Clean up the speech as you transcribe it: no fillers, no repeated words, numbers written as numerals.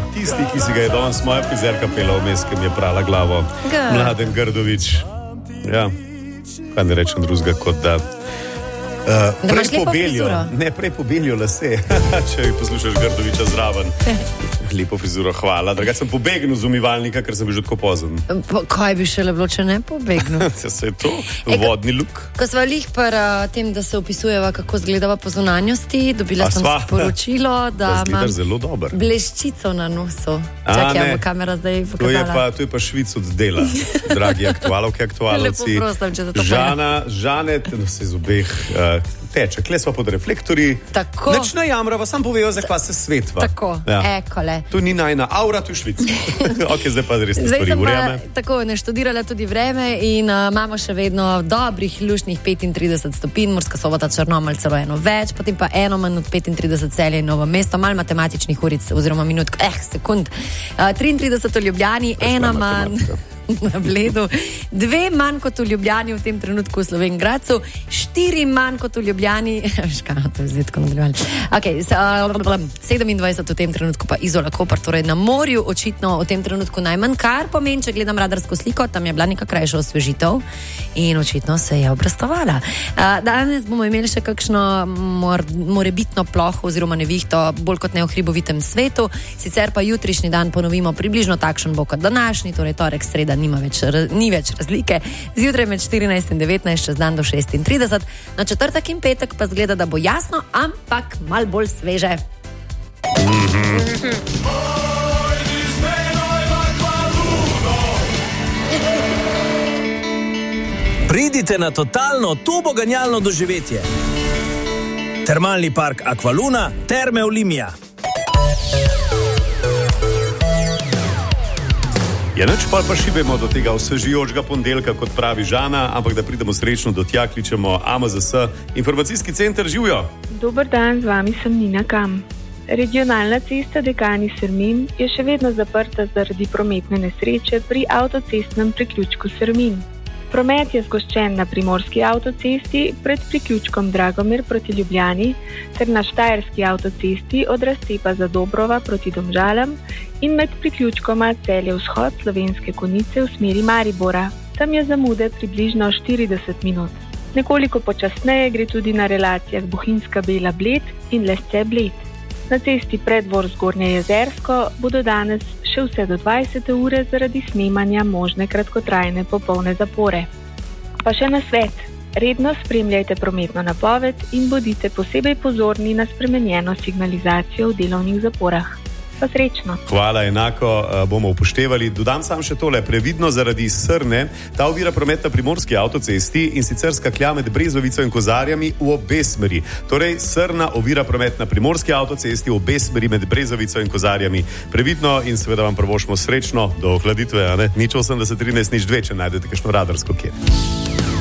tisti, ki si ga je danes moja frizerka pela vmes, ki mi je prala glavo. Mladen Grdović. Ja, kaj ne rečem drugega, kot da... prej pobelijo, prej pobelijo lase, če poslušaš Grdovića zraven. Lepo frizuro, hvala. Drugače sem pobegnil z umivalnika, ker sem bil že tako pozen. Kaj bi šele bilo, če ne pobegnil? Se je to, vodni luk. Ko sva lih tem, da se opisujeva, kako zgledava po zunanjosti, dobila sem sporočilo, da imam bleščico na nosu. Čakaj, bo kamera zdaj pokazala. To je pa Švic od dela, dragi aktualovki, aktualovci. Lepo prosim, če za to povedam. Žanet, se z obeh teče. Kle sva pod reflektorji. Tako. Neč ne jamrava, sam povejo, zakva se svetva. Tako, ekole. Tu ni najna aura, tu je Švica. Ok, zdaj pa res ne stvari urejame. Tako, ne študirala tudi vreme in imamo še vedno dobrih, lušnih 35 stopinj, Murska Sobota, Črnomelj celo eno več, potem pa eno manj od 35 Celje in Novo mesto, malo matematičnih uric oziroma minut, sekund. 33 v Ljubljani, ena manj na Bledu, 2 manj kot v Ljubljani v tem trenutku v Slovenj Gradcu, 4 manj kot v Ljubljani, to je zdaj tako nadaljevali. Ok, 27 v tem trenutku pa Izola Koper, torej na morju očitno v tem trenutku najmanj, kar pomeni, če gledam radarsko sliko, tam je bila neka krajša osvežitev in očitno se je obrestovala. Danes bomo imeli še kakšno morebitno ploho oziroma nevihto, bolj kot ne v hribovitem svetu, sicer pa jutrišnji dan ponovimo približno takšen bo kot današnji, torej torek, sreda ni več razlike, zjutraj med 14 in 19, čez dan do 36, na četrtek in petek pa zgleda, da bo jasno, ampak mal bolj sveže. Pridite na totalno turboganjalno doživetje. Termalni park Aqualuna, Terme Olimia. Ja, neč pa šibemo do tega osvežujočega ponedeljka, kot pravi Žana, ampak da pridemo srečno do tja, kličemo AMZS, informacijski center, živijo. Dober dan, z vami sem Nina Kam. Regionalna cesta Dekani-Sermin je še vedno zaprta zaradi prometne nesreče pri avtocestnem priključku Sermin. Promet je zgoščen na primorski avtocesti pred priključkom Dragomir proti Ljubljani ter na štajerski avtocesti od razcepa Zadobrova proti Domžalam in med priključkoma Celje vzhod Slovenske Konjice v smeri Maribora. Tam je zamude približno 40 minut. Nekoliko počasneje gre tudi na relacijah Bohinjska Bela Bled in Lesce Bled. Na cesti Preddvor Zgornje Jezersko bodo danes še vse do 20. ure zaradi snemanja možne kratkotrajne popolne zapore. Pa še nasvet, redno spremljajte prometno napoved in bodite posebej pozorni na spremenjeno signalizacijo v delovnih zaporah. Pa srečno. Hvala, enako bomo upoštevali. Dodam sam še tole, previdno zaradi srne, ta ovira promet na primorski avtocesti in sicer skaklja med Brezovico in Kozarjami v obe smeri. Torej, srna ovira promet na primorski avtocesti v obe smeri med Brezovico in Kozarjami. Previdno in seveda vam prvošmo srečno do ohladitve, a ne? Nič 80 13 nič 2, če najdete kakšno radarsko kje.